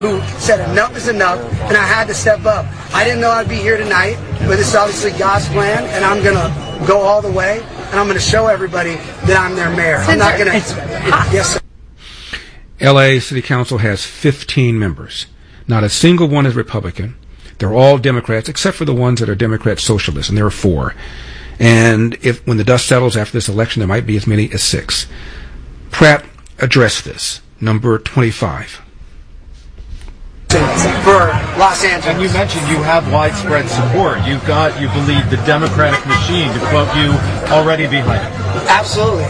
who said enough is enough, and I had to step up. I didn't know I'd be here tonight, but this is obviously God's plan, and I'm going to go all the way, and I'm going to show everybody that I'm their mayor. I'm not going to... Yes, sir. L.A. City Council has 15 members. Not a single one is Republican. They're all Democrats, except for the ones that are Democrat socialists, and there are 4. And when the dust settles after this election, there might be as many as 6. Pratt addressed this. Number 25. For Los Angeles. And you mentioned you have widespread support. You believe the Democratic machine, to quote you, already behind it. Absolutely.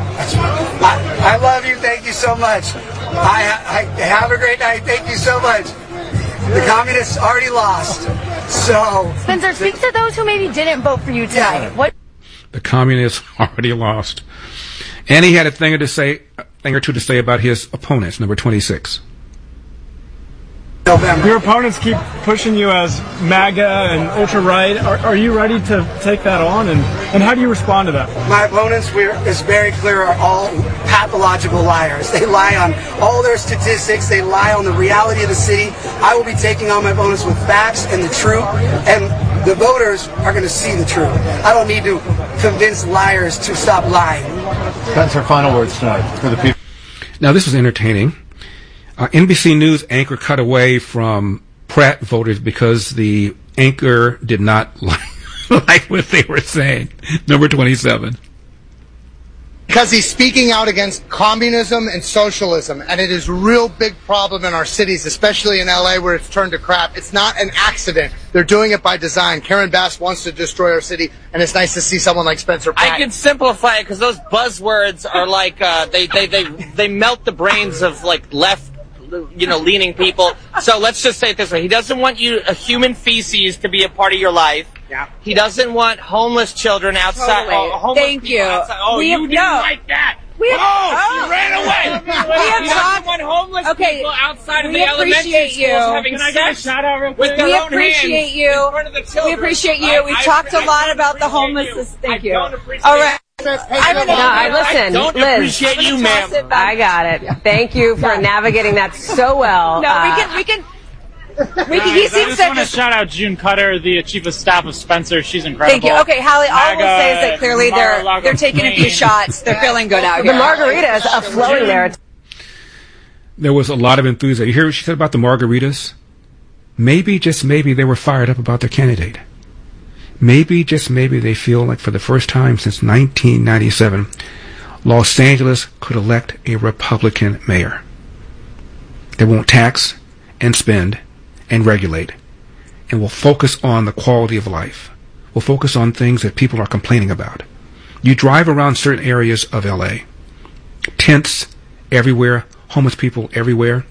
I love you. Thank you so much. I have a great night. Thank you so much. The communists already lost. So Spencer, speak to those who maybe didn't vote for you tonight. Yeah. What? The communists already lost. And he had a thing or two to say about his opponents. Number 26. November. Your opponents keep pushing you as MAGA and ultra-right. Are you ready to take that on? And how do you respond to that? My opponents, it's very clear, are all pathological liars. They lie on all their statistics. They lie on the reality of the city. I will be taking on my opponents with facts and the truth. And the voters are going to see the truth. I don't need to convince liars to stop lying. Spencer, final words tonight for the people. Now, this was entertaining. NBC News anchor cut away from Pratt voters because the anchor did not like what they were saying. Number 27. Because he's speaking out against communism and socialism, and it is a real big problem in our cities, especially in LA where it's turned to crap. It's not an accident. They're doing it by design. Karen Bass wants to destroy our city, and it's nice to see someone like Spencer Pratt. I can simplify it because those buzzwords are like they melt the brains of like left, leaning people. So let's just say it this way: he doesn't want human feces to be a part of your life. Yeah. He doesn't want homeless children outside. Totally. Homeless Thank people you. Outside. Oh, We you have- didn't no. like that. We have- you ran away. He doesn't want homeless people outside of the elementary schools having sex with their own hands in front of the children. We appreciate you. We've talked a lot about the homelessness. Thank you. All right. Listen, don't Liz, appreciate you, ma'am. I got it. Thank you for navigating that so well. No, we can. He I seems just want to shout out June Cutter, the chief of staff of Spencer. She's incredible. Thank you. Okay, Hallie, all I will say is that MAGA, clearly Mar-a-Lago they're taking a few Plain. shots. They're feeling good out The here. margaritas are flowing there. There was a lot of enthusiasm. You hear what she said about the margaritas? Maybe, just maybe, they were fired up about their candidate. Maybe, just maybe, they feel like for the first time since 1997, Los Angeles could elect a Republican mayor. They won't tax and spend and regulate, and will focus on the quality of life. We'll focus on things that people are complaining about. You drive around certain areas of LA, tents everywhere, homeless people everywhere.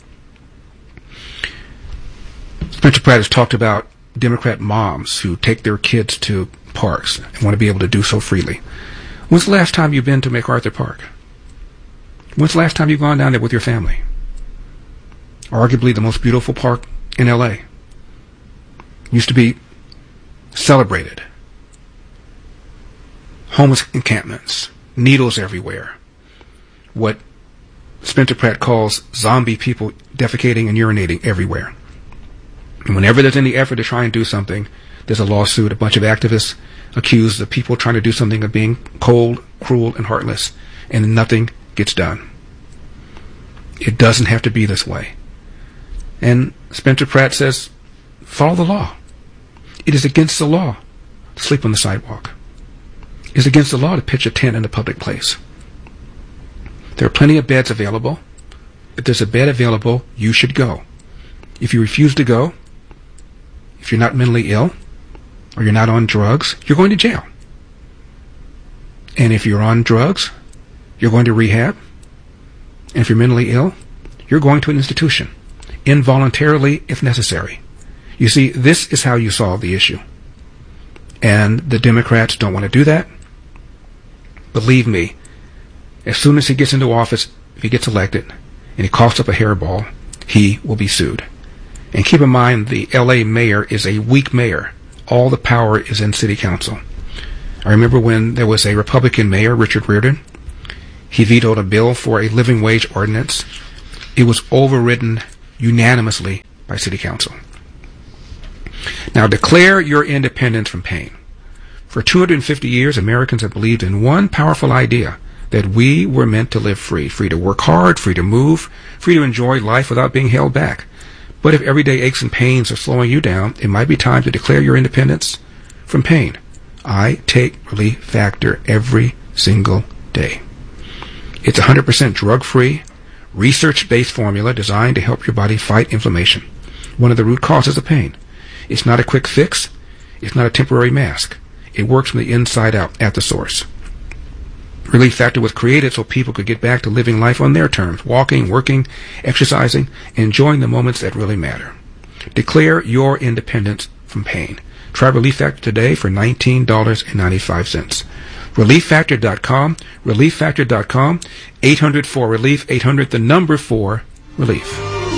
Spencer Pratt has talked about Democrat moms who take their kids to parks and want to be able to do so freely. When's the last time you've been to MacArthur Park? When's the last time you've gone down there with your family? Arguably the most beautiful park in LA. Used to be celebrated. Homeless encampments, needles everywhere. What Spencer Pratt calls zombie people defecating and urinating everywhere. And whenever there's any effort to try and do something, there's a lawsuit. A bunch of activists accuse the people trying to do something of being cold, cruel, and heartless, and nothing gets done. It doesn't have to be this way. And Spencer Pratt says, follow the law. It is against the law to sleep on the sidewalk. It is against the law to pitch a tent in a public place. There are plenty of beds available. If there's a bed available, you should go. If you refuse to go, if you're not mentally ill, or you're not on drugs, you're going to jail. And if you're on drugs, you're going to rehab. And if you're mentally ill, you're going to an institution, involuntarily if necessary. You see, this is how you solve the issue. And the Democrats don't want to do that. Believe me, as soon as he gets into office, if he gets elected, and he coughs up a hairball, he will be sued. And keep in mind, the LA mayor is a weak mayor. All the power is in city council. I remember when there was a Republican mayor, Richard Riordan. He vetoed a bill for a living wage ordinance. It was overridden unanimously by City Council. Now, declare your independence from pain. For 250 years, Americans have believed in one powerful idea, that we were meant to live free to work hard, free to move, free to enjoy life without being held back. But if everyday aches and pains are slowing you down, it might be time to declare your independence from pain. I take Relief Factor every single day. It's 100% drug-free, research-based formula designed to help your body fight inflammation, one of the root causes of pain. It's not a quick fix. It's not a temporary mask. It works from the inside out at the source. Relief Factor was created so people could get back to living life on their terms, walking, working, exercising, enjoying the moments that really matter. Declare your independence from pain. Try Relief Factor today for $19.95. ReliefFactor.com, ReliefFactor.com, 800-4-RELIEF, 800 the number 4-RELIEF.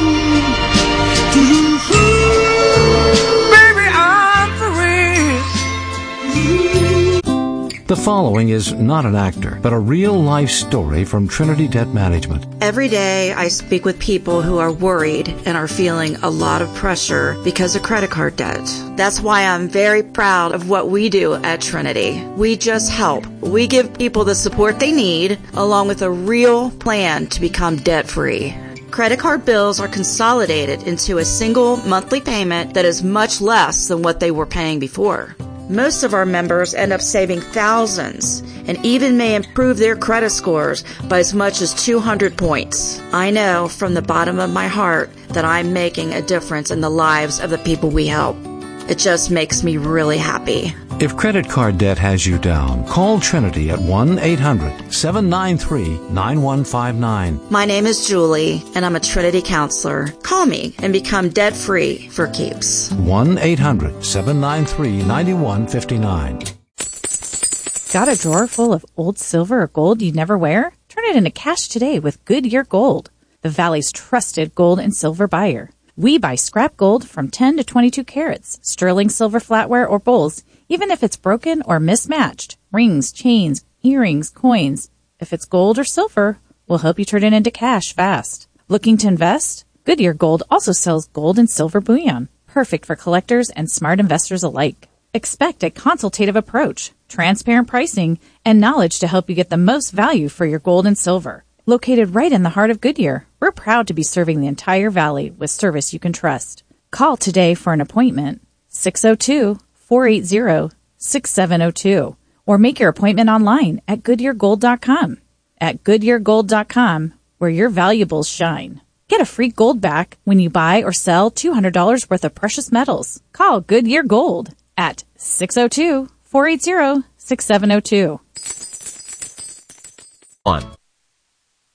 The following is not an actor, but a real-life story from Trinity Debt Management. Every day I speak with people who are worried and are feeling a lot of pressure because of credit card debt. That's why I'm very proud of what we do at Trinity. We just help. We give people the support they need, along with a real plan to become debt-free. Credit card bills are consolidated into a single monthly payment that is much less than what they were paying before. Most of our members end up saving thousands and even may improve their credit scores by as much as 200 points. I know from the bottom of my heart that I'm making a difference in the lives of the people we help. It just makes me really happy. If credit card debt has you down, call Trinity at 1-800-793-9159. My name is Julie, and I'm a Trinity counselor. Call me and become debt-free for keeps. 1-800-793-9159. Got a drawer full of old silver or gold you never wear? Turn it into cash today with Goodyear Gold, the Valley's trusted gold and silver buyer. We buy scrap gold from 10 to 22 carats, sterling silver flatware or bowls, even if it's broken or mismatched. Rings, chains, earrings, coins. If it's gold or silver, we'll help you turn it into cash fast. Looking to invest? Goodyear Gold also sells gold and silver bullion, perfect for collectors and smart investors alike. Expect a consultative approach, transparent pricing, and knowledge to help you get the most value for your gold and silver. Located right in the heart of Goodyear, we're proud to be serving the entire valley with service you can trust. Call today for an appointment, 602-480-6702, or make your appointment online at GoodyearGold.com. At GoodyearGold.com, where your valuables shine. Get a free gold back when you buy or sell $200 worth of precious metals. Call Goodyear Gold at 602-480-6702.